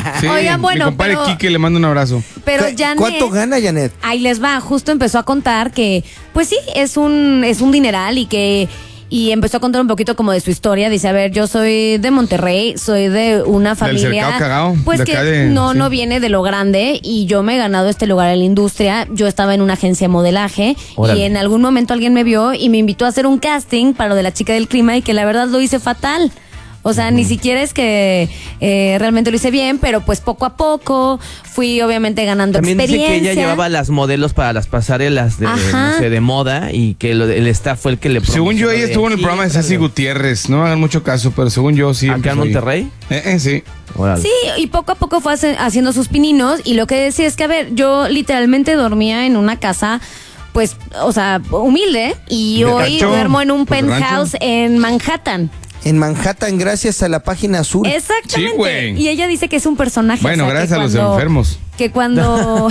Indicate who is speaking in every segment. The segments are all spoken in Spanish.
Speaker 1: Sí,
Speaker 2: Oigan, bueno,
Speaker 1: mi compadre
Speaker 2: pero-
Speaker 1: Quique le mando un abrazo.
Speaker 2: Pero Janet,
Speaker 3: ¿Cuánto gana, Janet?
Speaker 2: ahí les va, justo empezó a contar que, pues sí, es un dineral y empezó a contar un poquito como de su historia. Dice, a ver, yo soy de Monterrey, soy de una familia
Speaker 1: Cercado Cagao,
Speaker 2: pues
Speaker 1: de
Speaker 2: que
Speaker 1: acá de-
Speaker 2: no
Speaker 1: sí.
Speaker 2: viene de lo grande, y yo me he ganado este lugar en la industria. Yo estaba en una agencia de modelaje
Speaker 4: Órale.
Speaker 2: y en algún momento alguien me vio y me invitó a hacer un casting para lo de La Chica del Clima, y que la verdad lo hice fatal. O sea, ni siquiera es que realmente lo hice bien, pero pues poco a poco fui obviamente ganando
Speaker 4: También dice
Speaker 2: experiencia.
Speaker 4: que ella llevaba las modelos para las pasarelas de,
Speaker 2: Ajá.
Speaker 4: no sé, de moda, y que el staff fue el que le
Speaker 1: Según yo,
Speaker 4: promocionó
Speaker 1: ella
Speaker 4: de,
Speaker 1: estuvo en el
Speaker 4: sí,
Speaker 1: programa de Ceci
Speaker 4: tráelo.
Speaker 1: Gutiérrez. No me hagan mucho caso, pero según yo sí.
Speaker 4: ¿Acá en
Speaker 1: empezó ahí.
Speaker 4: Monterrey?
Speaker 1: Sí.
Speaker 4: Órale.
Speaker 2: Sí, y poco a poco fue haciendo sus pininos, y lo que decía es que, a ver, yo literalmente dormía en una casa, pues, o sea, humilde, y
Speaker 1: De
Speaker 2: hoy
Speaker 1: rancho,
Speaker 2: duermo en un
Speaker 1: pues, de
Speaker 2: penthouse
Speaker 1: rancho.
Speaker 2: en Manhattan.
Speaker 3: En Manhattan, gracias a la página azul.
Speaker 2: Exactamente.
Speaker 1: Sí, güey.
Speaker 2: Y ella dice que es un personaje.
Speaker 1: Bueno,
Speaker 2: o sea, que
Speaker 1: gracias a los
Speaker 2: cuando-
Speaker 1: enfermos.
Speaker 2: Que cuando...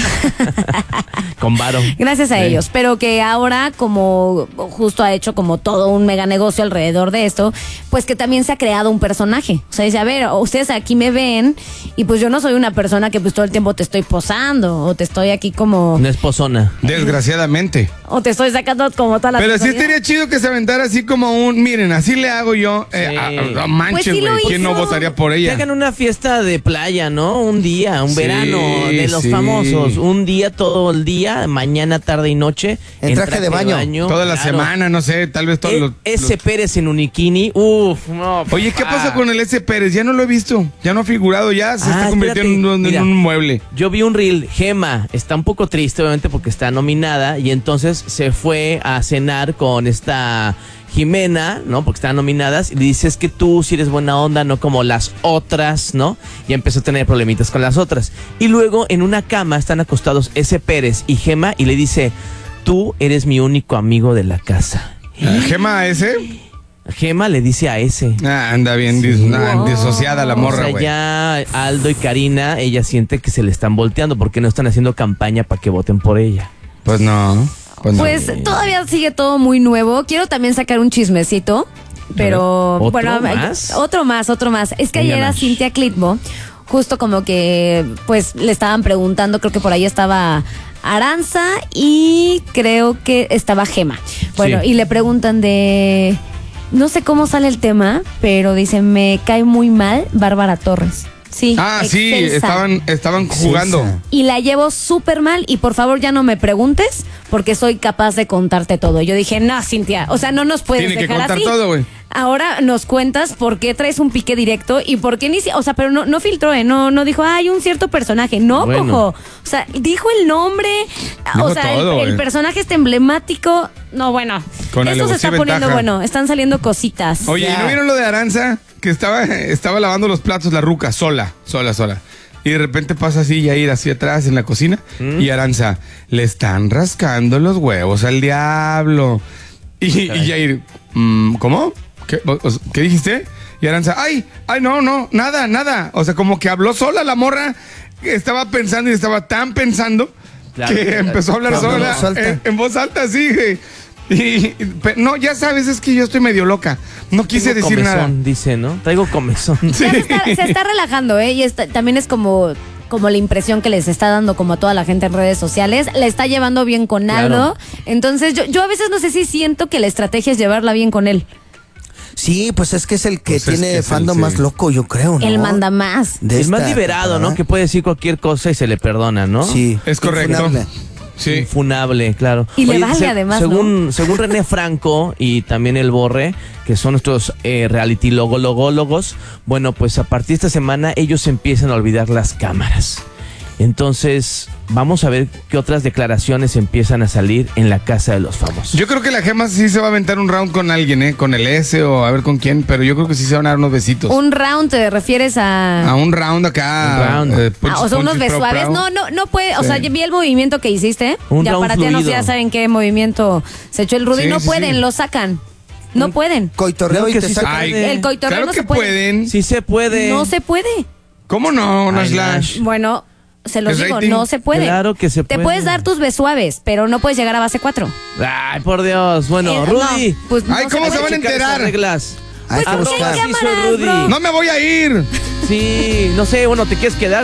Speaker 4: Con varo.
Speaker 2: Gracias a
Speaker 1: Sí.
Speaker 2: ellos, pero que ahora, como justo ha hecho como todo un mega negocio alrededor de esto, pues que también se ha creado un personaje. O sea, dice, a ver, ustedes aquí me ven y pues yo no soy una persona que pues todo el tiempo te estoy posando o te estoy aquí como...
Speaker 4: Una esposona.
Speaker 1: Desgraciadamente.
Speaker 2: O te estoy sacando como toda la...
Speaker 1: Pero sí
Speaker 2: personalidad.
Speaker 1: estaría chido que se aventara así como un, miren, así le hago yo.
Speaker 4: Sí.
Speaker 1: Manches,
Speaker 2: Pues sí
Speaker 1: güey.
Speaker 2: lo
Speaker 1: ¿Quién no
Speaker 2: hizo.
Speaker 1: votaría por
Speaker 4: Que
Speaker 1: ella?
Speaker 4: hagan una fiesta de playa, ¿no? Un día, un
Speaker 1: Sí,
Speaker 4: verano de los
Speaker 1: sí.
Speaker 4: famosos. Un día, todo el día, mañana, tarde y noche.
Speaker 3: En traje de baño.
Speaker 1: Toda la
Speaker 4: claro.
Speaker 1: semana, no sé, tal vez todos los...
Speaker 4: Ese Pérez en unikini, no.
Speaker 1: Oye, ¿qué
Speaker 4: papá.
Speaker 1: pasa con el S. Pérez? Ya no lo he visto. Ya no ha figurado, ya se está convirtiendo
Speaker 4: espérate,
Speaker 1: en
Speaker 4: mira.
Speaker 1: un mueble.
Speaker 4: Yo vi un reel, Gema está un poco triste obviamente porque está nominada, y entonces se fue a cenar con esta Jimena, ¿no? Porque estaban nominadas, y le dice, es que tú sí eres buena onda, no como las otras, ¿no? Y empezó a tener problemitas con las otras. Y luego en una cama están acostados ese Pérez y Gema, y le dice, tú eres mi único amigo de la casa.
Speaker 1: ¿Gema ese?
Speaker 4: Gema le dice a ese.
Speaker 1: Anda bien disociada la morra,
Speaker 4: O sea,
Speaker 1: güey.
Speaker 4: ya Aldo y Karina, ella siente que se le están volteando porque no están haciendo campaña para que voten por ella.
Speaker 1: Pues no. Pues no.
Speaker 2: Pues todavía sigue todo muy nuevo. Quiero también sacar un chismecito, pero
Speaker 4: ¿Otro
Speaker 2: bueno,
Speaker 4: más?
Speaker 2: otro más. Es que
Speaker 4: Venga,
Speaker 2: ayer a
Speaker 4: Nash.
Speaker 2: Cintia Clitbo, justo como que pues le estaban preguntando, creo que por ahí estaba Aranza y creo que estaba Gema. Bueno,
Speaker 4: Sí.
Speaker 2: y le preguntan de, no sé cómo sale el tema, pero dice, me cae muy mal Bárbara Torres. Sí.
Speaker 1: Sí,
Speaker 2: excelsa.
Speaker 1: estaban jugando.
Speaker 3: Excelsa.
Speaker 2: Y la llevo súper mal, y por favor ya no me preguntes porque soy capaz de contarte todo. Yo dije, no, Cintia, o sea, no nos puedes
Speaker 1: Tiene que
Speaker 2: dejar
Speaker 1: contar
Speaker 2: así.
Speaker 1: todo, güey.
Speaker 2: Ahora nos cuentas por qué traes un pique directo y por qué o sea, pero no filtró, no dijo, hay un cierto personaje. No,
Speaker 4: Bueno.
Speaker 2: cojo. O sea, dijo el nombre,
Speaker 1: Dijo
Speaker 2: o sea,
Speaker 1: todo,
Speaker 2: el
Speaker 1: güey.
Speaker 2: personaje está emblemático. No, bueno,
Speaker 1: Con
Speaker 2: esto se está
Speaker 1: alevosía y
Speaker 2: poniendo
Speaker 1: ventaja.
Speaker 2: bueno, están saliendo cositas.
Speaker 1: Oye,
Speaker 3: Ya.
Speaker 1: ¿y no vieron lo de Aranza? Que estaba lavando los platos la ruca, sola. Y de repente pasa así, Yair, así atrás en la cocina. Y Aranza, le están rascando los huevos al diablo. Y Yair, ¿cómo? ¿Qué dijiste? Y Aranza, ay, no, nada. O sea, como que habló sola la morra. Estaba pensando y estaba tan pensando
Speaker 4: Claro,
Speaker 1: que
Speaker 4: claro.
Speaker 1: empezó a hablar
Speaker 3: Habló en
Speaker 1: sola.
Speaker 3: voz alta.
Speaker 1: En voz alta, sí, güey. No, ya sabes, es que yo estoy medio loca. No quise
Speaker 4: Traigo
Speaker 1: decir
Speaker 4: comezón,
Speaker 1: nada.
Speaker 4: dice, ¿no? Traigo comezón.
Speaker 2: Ya se está relajando, ¿eh? Y también es como la impresión que les está dando como a toda la gente en redes sociales. La está llevando bien con
Speaker 4: Claro.
Speaker 2: Aldo. Entonces yo a veces no sé si siento que la estrategia es llevarla bien con él.
Speaker 3: Sí, pues es que es el que
Speaker 1: Pues es
Speaker 3: tiene
Speaker 1: que es el,
Speaker 3: fandom
Speaker 1: sí.
Speaker 3: más loco, yo creo, ¿no?
Speaker 2: Él manda más.
Speaker 3: De
Speaker 4: Es más
Speaker 3: esta
Speaker 4: liberado, ¿no?
Speaker 3: temporada.
Speaker 4: Que puede decir cualquier cosa y se le perdona, ¿no?
Speaker 3: Sí.
Speaker 1: Es correcto.
Speaker 3: Infunable.
Speaker 1: Sí.
Speaker 4: Infunable, claro.
Speaker 2: Y le vale además,
Speaker 4: según René Franco y también el Borre, que son nuestros reality logólogos, bueno, pues a partir de esta semana ellos empiezan a olvidar las cámaras. Entonces, vamos a ver qué otras declaraciones empiezan a salir en la casa de los famosos.
Speaker 1: Yo creo que la Gema sí se va a aventar un round con alguien, con el S o a ver con quién, pero yo creo que sí se van a dar unos besitos.
Speaker 2: Un round, ¿te refieres a...?
Speaker 1: A un round acá.
Speaker 4: Un round.
Speaker 2: O sea, unos besuaves. No puede. O sea, yo vi el movimiento que hiciste.
Speaker 4: Un
Speaker 2: ya
Speaker 4: round
Speaker 2: para ti no sé,
Speaker 4: fluido.
Speaker 2: ya saben qué movimiento se echó el Rudy.
Speaker 1: Sí,
Speaker 2: No
Speaker 1: sí,
Speaker 2: pueden,
Speaker 1: sí.
Speaker 2: lo sacan. No pueden.
Speaker 3: Coitorreo
Speaker 4: Claro
Speaker 3: y
Speaker 4: que
Speaker 3: te
Speaker 4: sí se
Speaker 3: saca.
Speaker 1: Ay,
Speaker 4: puede.
Speaker 2: El coitorreo
Speaker 1: claro
Speaker 2: no
Speaker 1: que
Speaker 2: se puede.
Speaker 1: pueden.
Speaker 4: Sí se puede.
Speaker 2: No se puede.
Speaker 1: ¿Cómo no,
Speaker 4: Ay,
Speaker 1: Nashla?
Speaker 4: Nash.
Speaker 2: Bueno, se los
Speaker 1: ¿El
Speaker 2: digo,
Speaker 1: rating?
Speaker 2: no se puede.
Speaker 4: Claro que se
Speaker 2: Te
Speaker 4: puede.
Speaker 2: puedes dar tus besuaves, pero no puedes llegar a base 4.
Speaker 4: Ay, por Dios. Bueno,
Speaker 2: No,
Speaker 4: Rudy.
Speaker 2: pues no
Speaker 1: Ay, ¿cómo se
Speaker 2: puede.
Speaker 1: van a
Speaker 4: checar
Speaker 1: enterar?
Speaker 4: esas reglas.
Speaker 3: Hay que
Speaker 2: Pues,
Speaker 3: buscar.
Speaker 2: ¿qué
Speaker 4: Arroba sí soy
Speaker 2: cámaras,
Speaker 4: Rudy.
Speaker 2: bro?
Speaker 1: No me voy a ir.
Speaker 4: Sí, no sé, bueno, ¿te quieres quedar?